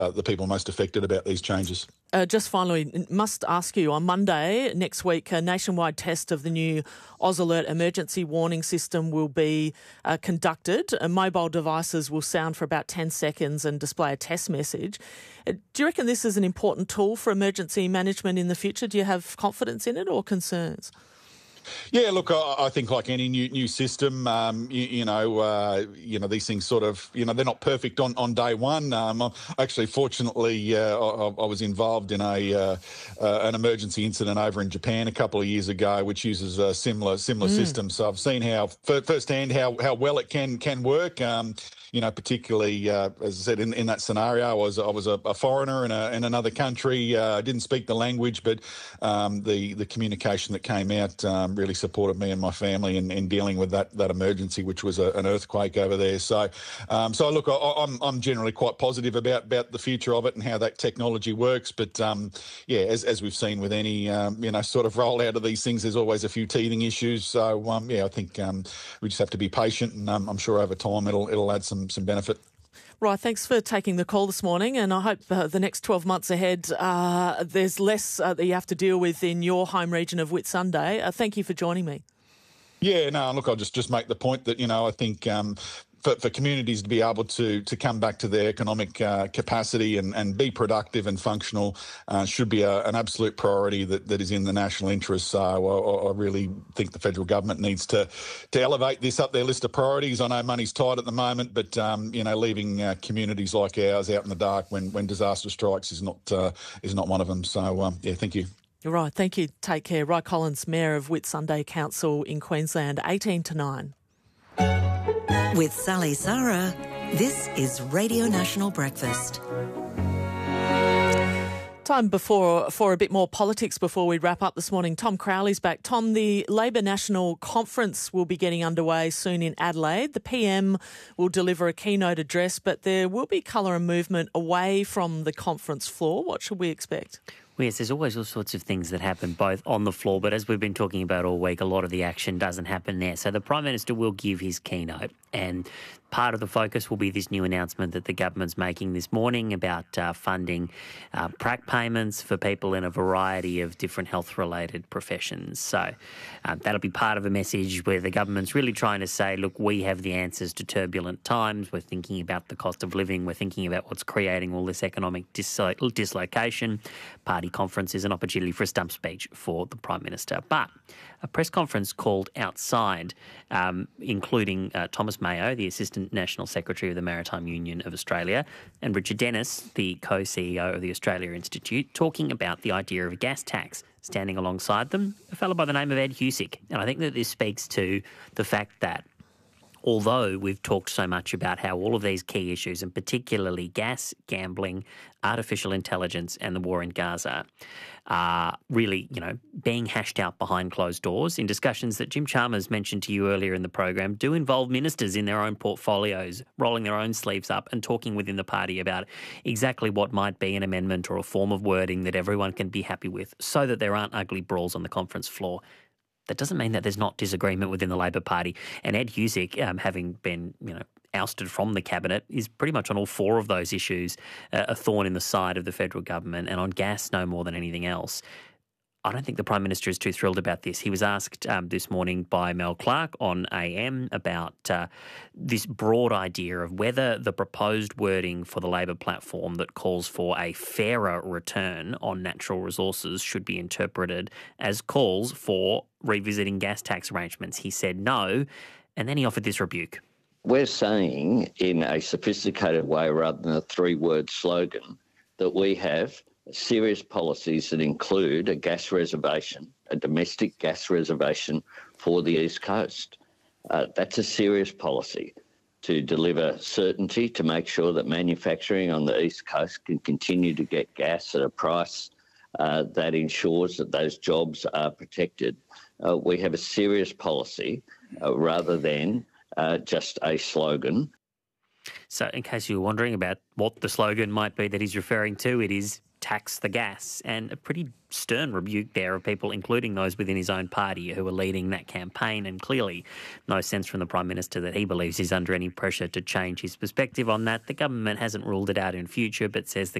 the people most affected about these changes. Just finally, must ask you, on Monday next week, a nationwide test of the new Oz Alert emergency warning system will be conducted. Mobile devices will sound for about 10 seconds and display a test message. Do you reckon this is an important tool for emergency management in the future? Do you have confidence in it or concerns? Yeah, look, I think like any new system, these things sort of, they're not perfect on day one. Actually, fortunately, I was involved in an emergency incident over in Japan a couple of years ago, which uses a similar system. So I've seen firsthand how well it can work. Particularly, as I said, in that scenario, I was a foreigner in another country. I didn't speak the language, but the communication that came out really supported me and my family in dealing with that emergency, which was an earthquake over there. So look, I'm generally quite positive about the future of it and how that technology works. But as we've seen with any sort of rollout of these things, there's always a few teething issues. So I think we just have to be patient, and I'm sure over time it'll add some benefit. Right, thanks for taking the call this morning, and I hope the next 12 months ahead there's less that you have to deal with in your home region of Whitsunday. Thank you for joining me. Yeah, no, look, I'll just make the point that, I think for communities to be able to come back to their economic capacity and be productive and functional should be an absolute priority that is in the national interest. So I really think the federal government needs to elevate this up their list of priorities. I know money's tight at the moment, but leaving communities like ours out in the dark when disaster strikes is not one of them. So thank you. Right, thank you. Take care. Ry Collins, Mayor of Whitsunday Council in Queensland, 18 to 9. With Sally Sarah, this is Radio National Breakfast. Time for a bit more politics before we wrap up this morning. Tom Crowley's back. Tom, the Labor National Conference will be getting underway soon in Adelaide. The PM will deliver a keynote address, but there will be colour and movement away from the conference floor. What should we expect? Well, yes, there's always all sorts of things that happen both on the floor, but as we've been talking about all week, a lot of the action doesn't happen there. So the Prime Minister will give his keynote, and part of the focus will be this new announcement that the government's making this morning about funding prac payments for people in a variety of different health-related professions. So that'll be part of a message where the government's really trying to say, look, we have the answers to turbulent times. We're thinking about the cost of living. We're thinking about what's creating all this economic dislocation. Party conference is an opportunity for a stump speech for the Prime Minister. But a press conference called outside, including Thomas Mayo, the Assistant National Secretary of the Maritime Union of Australia, and Richard Dennis, the co-CEO of the Australia Institute, talking about the idea of a gas tax. Standing alongside them, a fellow by the name of Ed Husic. And I think that this speaks to the fact that although we've talked so much about how all of these key issues, and particularly gas, gambling, artificial intelligence and the war in Gaza, are really, being hashed out behind closed doors in discussions that Jim Chalmers mentioned to you earlier in the program do involve ministers in their own portfolios, rolling their own sleeves up and talking within the party about exactly what might be an amendment or a form of wording that everyone can be happy with so that there aren't ugly brawls on the conference floor. That doesn't mean that there's not disagreement within the Labor Party. And Ed Husic, having been, ousted from the cabinet, is pretty much on all four of those issues a thorn in the side of the federal government, and on gas no more than anything else. I don't think the Prime Minister is too thrilled about this. He was asked this morning by Mel Clark on AM about this broad idea of whether the proposed wording for the Labor platform that calls for a fairer return on natural resources should be interpreted as calls for revisiting gas tax arrangements. He said no, and then he offered this rebuke. We're saying in a sophisticated way rather than a three-word slogan that we have serious policies that include a gas reservation, a domestic gas reservation for the East Coast. That's a serious policy to deliver certainty, to make sure that manufacturing on the East Coast can continue to get gas at a price that ensures that those jobs are protected. We have a serious policy rather than just a slogan. So in case you were wondering about what the slogan might be that he's referring to, it is tax the gas, and a pretty stern rebuke there of people, including those within his own party who are leading that campaign, and clearly no sense from the Prime Minister that he believes he's under any pressure to change his perspective on that. The government hasn't ruled it out in future, but says the